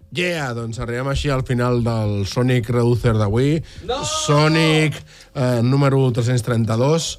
Yeah, doncs arribem així al final del Sonic Reducer d'avui. No! Sonic número 332.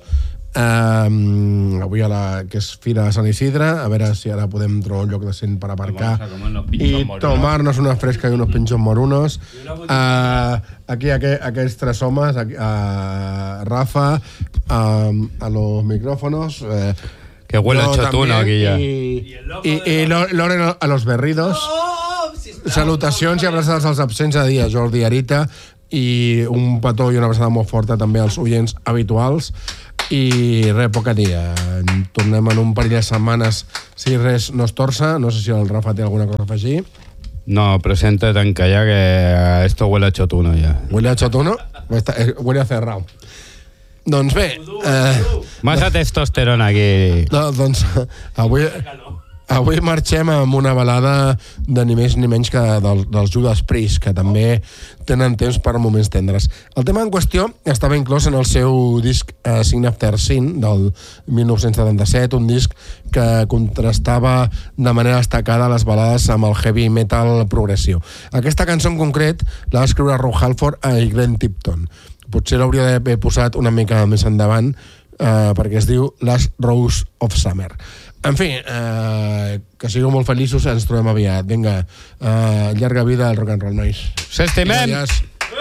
Avui que és Fira de Sant Isidre. A veure si ara podem trobar un lloc decent per aparcar i tomar-nos una fresca i unos pinchos morunos. Aquí aquests tres homes, Rafa, a los micrófonos... Que huele a chotuno aquí ya. Y Loren a los berridos. Salutacions i abraçades als absents de dia, Jordi Arita, i un petó i una abraçada molt forta també als oients habituals. I res, poca dia. Tornem en un parell de setmanes si res no es torça. No sé si el Rafa té alguna cosa a afegir. No, preséntate en que esto huele a chotuno ya. ¿Huele a chotuno? Huele a cerrado. Doncs bé... Massa testosterona aquí. No, doncs avui marxem amb una balada de ni més ni menys que dels Judas Priest, que també tenen temps per moments tendres. El tema en qüestió estava inclòs en el seu disc Sign After Sin del 1977, un disc que contrastava de manera destacada les balades amb el heavy metal progressiu. Aquesta cançó en concret la va escriure Rob Halford i Glenn Tipton. Potser l'hauria d'haver posat una mica més endavant perquè es diu Last Rose of Summer. En fi, que sigueu molt feliços, ens trobem aviat. Vinga, llarga vida al rock and roll, nois. S'estimem!